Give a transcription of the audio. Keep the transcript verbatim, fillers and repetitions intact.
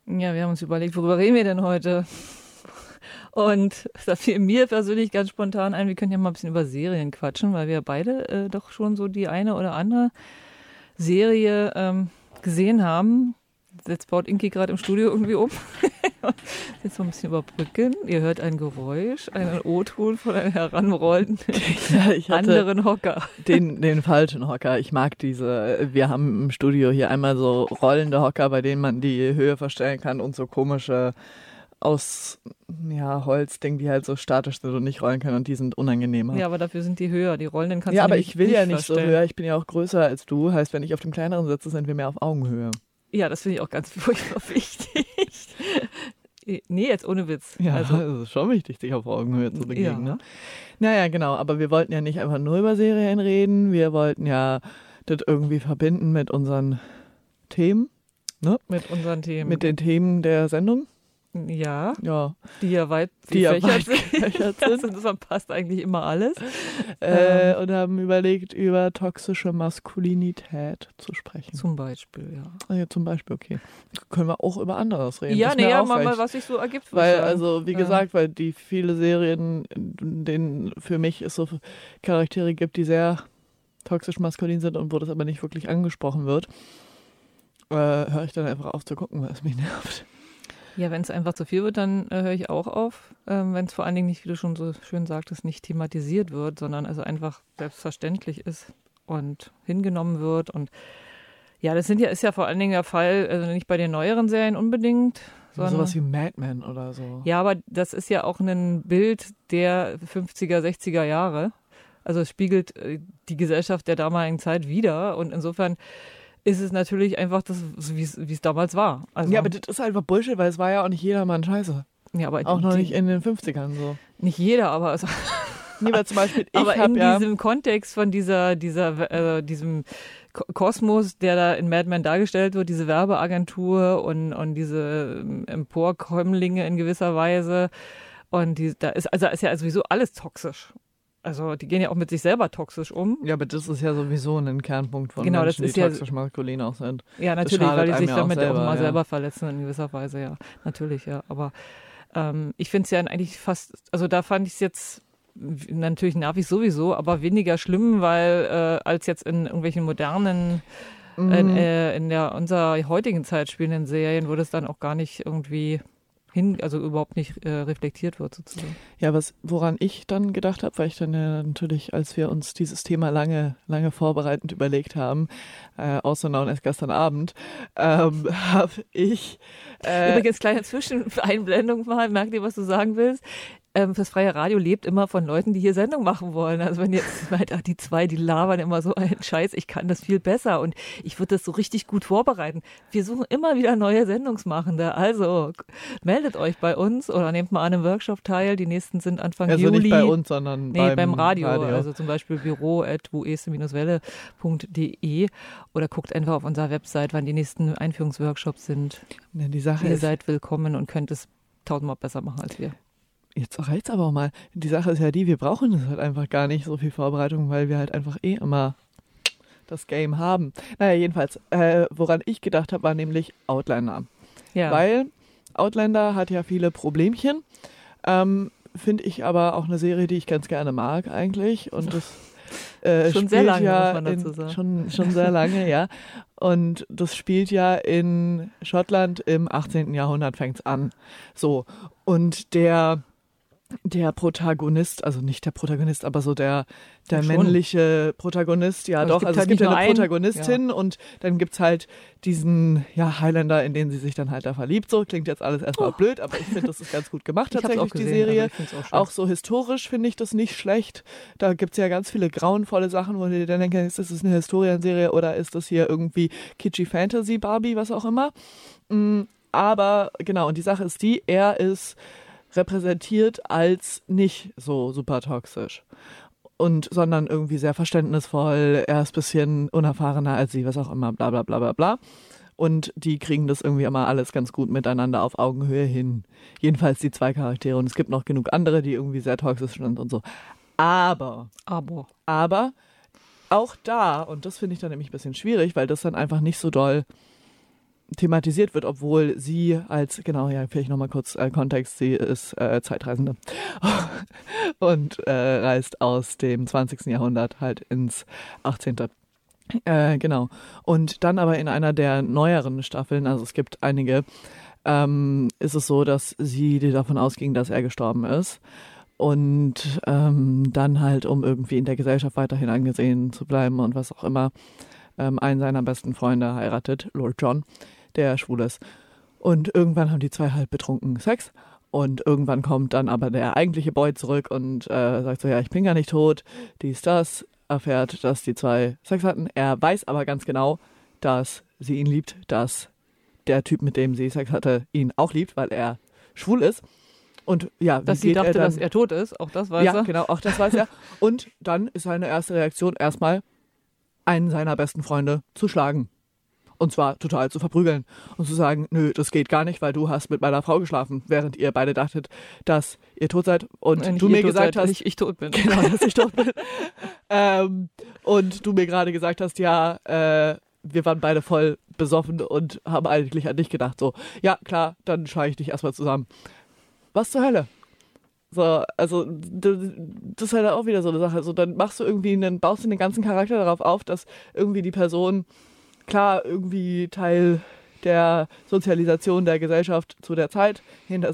Ja, wir haben uns überlegt, worüber reden wir denn heute? Und da fiel mir persönlich ganz spontan ein, wir können ja mal ein bisschen über Serien quatschen, weil wir beide äh, doch schon so die eine oder andere Serie ähm, gesehen haben. Jetzt baut Inki gerade im Studio irgendwie um. Jetzt mal ein bisschen überbrücken. Ihr hört ein Geräusch, einen O-Ton von einem heranrollenden ja, ich hatte anderen Hocker. Den, den falschen Hocker. Ich mag diese, wir haben im Studio hier einmal so rollende Hocker, bei denen man die Höhe verstellen kann und so komische aus ja, Holzding, die halt so statisch sind und nicht rollen können und die sind unangenehmer. Ja, aber dafür sind die höher. Die rollenden kannst ja, du aber nicht ich will nicht ja nicht verstellen. so höher. Ich bin ja auch größer als du. Heißt, wenn ich auf dem kleineren sitze, sind wir mehr auf Augenhöhe. Ja, das finde ich auch ganz furchtbar wichtig. Nee, jetzt ohne Witz. Ja, also, es ist schon wichtig, sich auf Augenhöhe zu begegnen. Ja. Ne? Naja, genau. Aber wir wollten ja nicht einfach nur über Serien reden. Wir wollten ja das irgendwie verbinden mit unseren Themen. Ne? Mit unseren Themen. Mit den Themen der Sendung. Ja, Ja. die ja weit Die ja gefächert weit sind. gefächert Das, sind. das passt eigentlich immer alles. Äh, Ähm. und haben überlegt, über toxische Maskulinität zu sprechen. Zum Beispiel, ja. Ah, ja, zum Beispiel, okay. Können wir auch über anderes reden. Ja, Ist nee, mir ja, auch mal, mal, recht. was sich so ergibt. würde ich Weil, sagen. also, wie Ja. gesagt, weil die viele Serien, denen für mich es so Charaktere gibt, die sehr toxisch maskulin sind und wo das aber nicht wirklich angesprochen wird, äh, höre ich dann einfach auf zu gucken, weil es mich nervt. Ja, wenn es einfach zu viel wird, dann äh, höre ich auch auf. Ähm, wenn es vor allen Dingen nicht, wie du schon so schön sagtest, nicht thematisiert wird, sondern also einfach selbstverständlich ist und hingenommen wird. Und ja, das sind ja, ist ja vor allen Dingen der Fall, also nicht bei den neueren Serien unbedingt. Sondern, Sowas wie Mad Men oder so. ja, aber das ist ja auch ein Bild der fünfziger, sechziger Jahre. Also es spiegelt äh, die Gesellschaft der damaligen Zeit wider. Und insofern ist es natürlich einfach das, wie es damals war. Also, Ja, aber das ist einfach Bullshit, weil es war ja auch nicht jedermann scheiße. ja, aber Auch die, noch die, nicht in den fünfzigern so. nicht jeder, aber es, Nee, weil zum Beispiel ich aber in habe ja... diesem Kontext von dieser, dieser, äh, diesem Ko- Kosmos, der da in Mad Men dargestellt wird, diese Werbeagentur und, und diese ähm, Emporkömmlinge in gewisser Weise. Und die, da ist, also ist ja sowieso alles toxisch. Also die gehen ja auch mit sich selber toxisch um. Ja, aber das ist ja sowieso ein Kernpunkt von Genau, das Menschen, ist die ja- toxisch maskulin auch sind. Ja, Das natürlich, schadet weil die einem sich ja auch damit auch, selber, mal ja. selber verletzen in gewisser Weise, ja. Natürlich, ja. Aber ähm, ich finde es ja eigentlich fast, also da fand ich es jetzt, natürlich nervig sowieso, aber weniger schlimm, weil äh, als jetzt in irgendwelchen modernen, Mhm. in, äh, in der unserer heutigen Zeit spielenden Serien, wo das dann auch gar nicht irgendwie hin, also überhaupt nicht äh, reflektiert wird sozusagen. Ja, was, woran ich dann gedacht habe, weil ich dann ja natürlich, als wir uns dieses Thema lange, lange vorbereitend überlegt haben, äh, also known as gestern Abend, ähm, habe ich... Äh, Übrigens, kleine Zwischeneinblendung mal, merkt ihr, was du sagen willst? Ähm, das freie Radio lebt immer von Leuten, die hier Sendung machen wollen. Also wenn jetzt meint, ach, die zwei, die labern immer so einen Scheiß, ich kann das viel besser und ich würde das so richtig gut vorbereiten. Wir suchen immer wieder neue Sendungsmachende. Also meldet euch bei uns oder nehmt mal an einem Workshop teil. Die nächsten sind Anfang also Juli. nicht bei uns, sondern Nee, beim, beim Radio, Radio. also zum Beispiel büro at welle punkt de oder guckt einfach auf unserer Website, wann die nächsten Einführungsworkshops sind. Ja, die Sache Ihr ist, seid willkommen und könnt es tausendmal besser machen als wir. jetzt reicht's aber auch mal. Die Sache ist ja die, wir brauchen das halt einfach gar nicht so viel Vorbereitung, weil wir halt einfach eh immer das Game haben. Naja, jedenfalls, äh, woran ich gedacht habe, war nämlich Outlander. Ja. Weil Outlander hat ja viele Problemchen. Ähm, Finde ich aber auch eine Serie, die ich ganz gerne mag eigentlich. Und das äh, Schon spielt sehr lange, ja muss man dazu in, sagen. Schon, schon sehr lange, ja. Und das spielt ja in Schottland im achtzehnten Jahrhundert fängt's an. So. Und der Der Protagonist, also nicht der Protagonist, aber so der, der Ja, schon. männliche Protagonist, ja Aber es doch, gibt also es halt gibt nicht ja nur eine einen, Protagonistin und dann gibt's halt diesen ja, Highlander, in den sie sich dann halt da verliebt. So klingt jetzt alles erstmal Oh. blöd, aber ich finde, das ist ganz gut gemacht Ich hab's tatsächlich, auch gesehen, die Serie. also ich find's auch schön. Auch so historisch finde ich das nicht schlecht. Da gibt's ja ganz viele grauenvolle Sachen, wo du dir dann denkst, ist das eine Historienserie oder ist das hier irgendwie kitschy Fantasy Barbie, was auch immer. Mm, Aber genau, und die Sache ist die, er ist repräsentiert als nicht so super toxisch. Und, sondern irgendwie sehr verständnisvoll, er ist ein bisschen unerfahrener als sie, was auch immer, bla bla bla bla bla. Und die kriegen das irgendwie immer alles ganz gut miteinander auf Augenhöhe hin. Jedenfalls die zwei Charaktere. Und es gibt noch genug andere, die irgendwie sehr toxisch sind und so. Aber, Aber. aber, auch da, und das finde ich dann nämlich ein bisschen schwierig, weil das dann einfach nicht so doll thematisiert wird, obwohl sie als, genau, ja, vielleicht nochmal kurz äh, Kontext, sie ist äh, Zeitreisende und äh, reist aus dem zwanzigsten Jahrhundert halt ins achtzehnten Äh, genau. Und dann aber in einer der neueren Staffeln, also es gibt einige, ähm, ist es so, dass sie davon ausging, dass er gestorben ist. Und ähm, dann halt, um irgendwie in der Gesellschaft weiterhin angesehen zu bleiben und was auch immer, ähm, einen seiner besten Freunde heiratet, Lord John, der schwul ist. Und irgendwann haben die zwei halt betrunken Sex. Und irgendwann kommt dann aber der eigentliche Boy zurück und äh, sagt so, ja, ich bin gar nicht tot, dies, das, erfährt, dass die zwei Sex hatten. Er weiß aber ganz genau, dass sie ihn liebt, dass der Typ, mit dem sie Sex hatte, ihn auch liebt, weil er schwul ist. Und ja, dass wie sie geht dachte, er dann, dass er tot ist, auch das weiß ja, er. Ja, genau, auch das weiß er. Und dann ist seine erste Reaktion erstmal, einen seiner besten Freunde zu schlagen. Und zwar total zu verprügeln und zu sagen, nö, das geht gar nicht, weil du hast mit meiner Frau geschlafen, während ihr beide dachtet, dass ihr tot seid und Wenn du mir gesagt seid, hast, ich, ich tot bin. Genau, dass ich tot bin. ähm, und du mir gerade gesagt hast, ja, äh, wir waren beide voll besoffen und haben eigentlich an dich gedacht. So, ja, klar, dann schlage ich dich erstmal zusammen. Was zur Hölle? So, also das ist halt auch wieder so eine Sache. Also dann machst du irgendwie einen, baust du den ganzen Charakter darauf auf, dass irgendwie die Person klar irgendwie Teil der Sozialisation der Gesellschaft zu der Zeit hinter